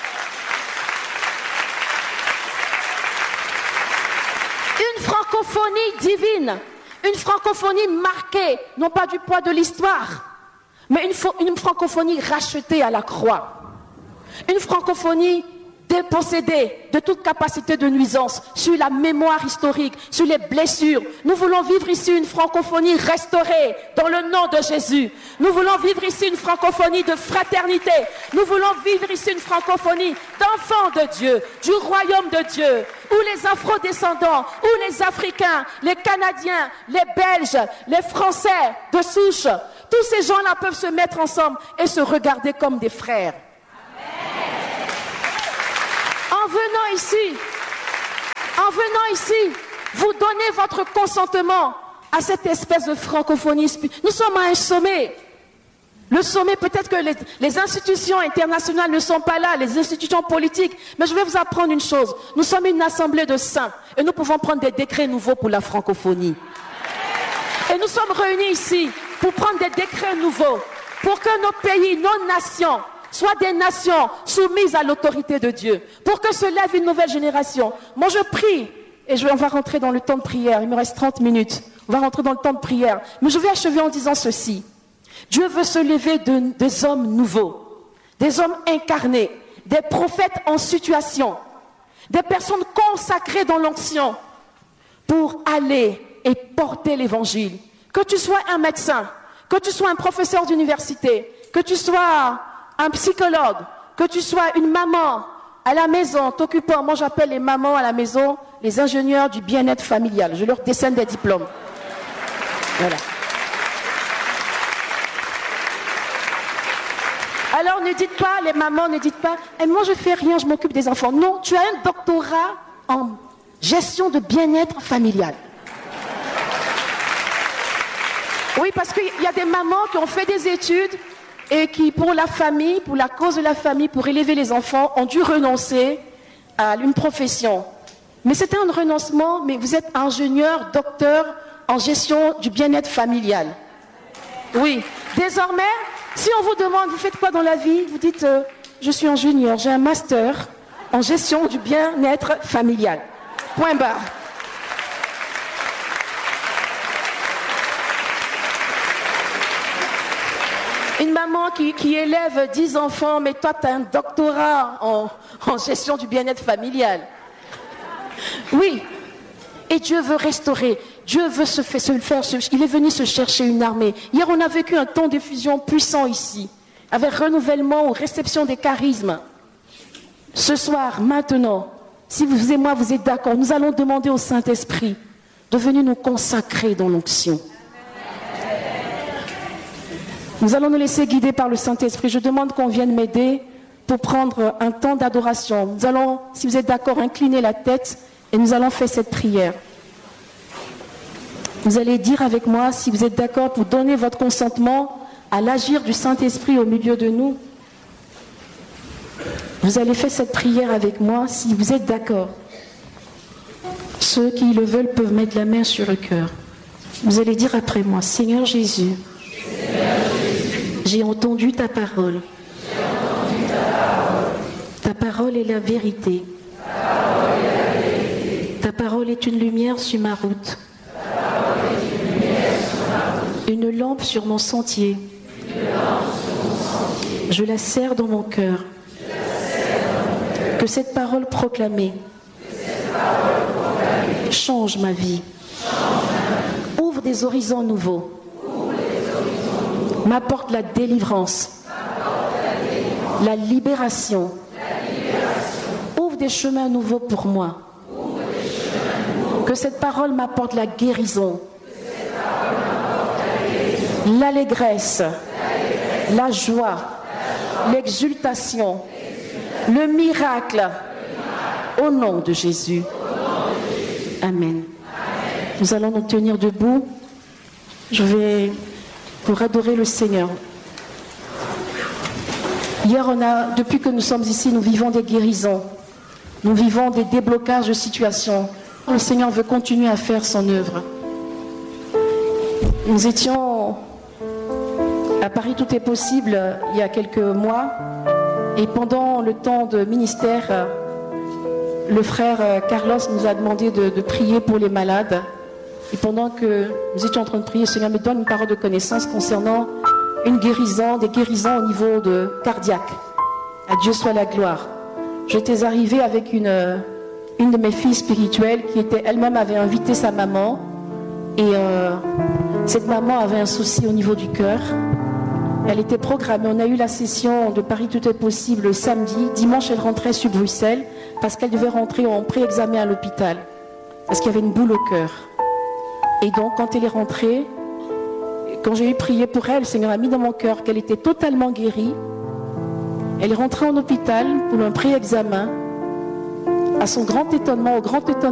Une francophonie divine. Une francophonie marquée, non pas du poids de l'histoire, mais une francophonie rachetée à la croix. Une francophonie dépossédée de toute capacité de nuisance sur la mémoire historique, sur les blessures. Nous voulons vivre ici une francophonie restaurée dans le nom de Jésus. Nous voulons vivre ici une francophonie de fraternité. Nous voulons vivre ici une francophonie d'enfants de Dieu, du royaume de Dieu, où les afro-descendants, où les Africains, les Canadiens, les Belges, les Français de souche, tous ces gens-là peuvent se mettre ensemble et se regarder comme des frères. En venant ici, vous donnez votre consentement à cette espèce de francophonie. Nous sommes à un sommet. Le sommet, peut-être que les institutions internationales ne sont pas là, les institutions politiques, mais je vais vous apprendre une chose. Nous sommes une assemblée de saints et nous pouvons prendre des décrets nouveaux pour la francophonie. Et nous sommes réunis ici pour prendre des décrets nouveaux, pour que nos pays, nos nations, soient des nations soumises à l'autorité de Dieu, pour que se lève une nouvelle génération. Moi je prie, et on va rentrer dans le temps de prière, il me reste 30 minutes, on va rentrer dans le temps de prière, mais je vais achever en disant ceci. Dieu veut se lever des hommes nouveaux, des hommes incarnés, des prophètes en situation, des personnes consacrées dans l'onction, pour aller et porter l'évangile. Que tu sois un médecin, que tu sois un professeur d'université, que tu sois un psychologue, que tu sois une maman à la maison, t'occupant, moi j'appelle les mamans à la maison les ingénieurs du bien-être familial. Je leur décerne des diplômes. Voilà. Alors ne dites pas, les mamans ne dites pas, eh, moi je fais rien, je m'occupe des enfants. Non, tu as un doctorat en gestion de bien-être familial. Oui, parce qu'il y a des mamans qui ont fait des études et qui, pour la famille, pour la cause de la famille, pour élever les enfants, ont dû renoncer à une profession. Mais c'était un renoncement, mais vous êtes ingénieur, docteur en gestion du bien-être familial. Oui. Désormais, si on vous demande, vous faites quoi dans la vie? Vous dites, je suis ingénieur, j'ai un master en gestion du bien-être familial. Point barre. Une maman qui élève 10 enfants, mais toi, tu as un doctorat en gestion du bien-être familial. Oui. Et Dieu veut restaurer. Dieu veut se faire. Il est venu se chercher une armée. Hier, on a vécu un temps d'effusion puissant ici, avec renouvellement ou réception des charismes. Ce soir, maintenant, si vous et moi, vous êtes d'accord, nous allons demander au Saint-Esprit de venir nous consacrer dans l'onction. Nous allons nous laisser guider par le Saint-Esprit. Je demande qu'on vienne m'aider pour prendre un temps d'adoration. Nous allons, si vous êtes d'accord, incliner la tête Et nous allons faire cette prière. Vous allez dire avec moi si vous êtes d'accord pour donner votre consentement à l'agir du Saint-Esprit au milieu de nous. Vous allez faire cette prière avec moi si vous êtes d'accord. Ceux qui le veulent peuvent mettre la main sur le cœur. Vous allez dire après moi, Seigneur Jésus, j'ai entendu ta parole. Ta parole est la vérité. Ta parole est une lumière sur ma route. Une lampe sur mon sentier. Je la serre dans mon cœur. Que cette parole proclamée change ma vie. Ouvre des horizons nouveaux. M'apporte la délivrance. La libération. Ouvre des chemins nouveaux pour moi. Que cette parole m'apporte la guérison. L'allégresse. La joie. L'exultation. Le miracle. Au nom de Jésus. Amen. Nous allons nous tenir debout. Je vais pour adorer le Seigneur. Hier, depuis que nous sommes ici, nous vivons des guérisons. Nous vivons des déblocages de situations. Le Seigneur veut continuer à faire son œuvre. Nous étions à Paris Tout est possible il y a quelques mois. Et pendant le temps de ministère, le frère Carlos nous a demandé de prier pour les malades. Et pendant que nous étions en train de prier, le Seigneur me donne une parole de connaissance concernant une guérison, des guérisons au niveau cardiaque. À Dieu soit la gloire. J'étais arrivée avec une de mes filles spirituelles qui elle-même avait invité sa maman. Et cette maman avait un souci au niveau du cœur. Elle était programmée. On a eu la session de Paris Tout est possible le samedi. Dimanche, elle rentrait sur Bruxelles parce qu'elle devait rentrer en pré-examen à l'hôpital. Parce qu'il y avait une boule au cœur. Et donc, quand elle est rentrée, quand j'ai eu prié pour elle, le Seigneur a mis dans mon cœur qu'elle était totalement guérie. Elle est rentrée en hôpital pour un pré-examen. À son grand étonnement, au grand étonnement,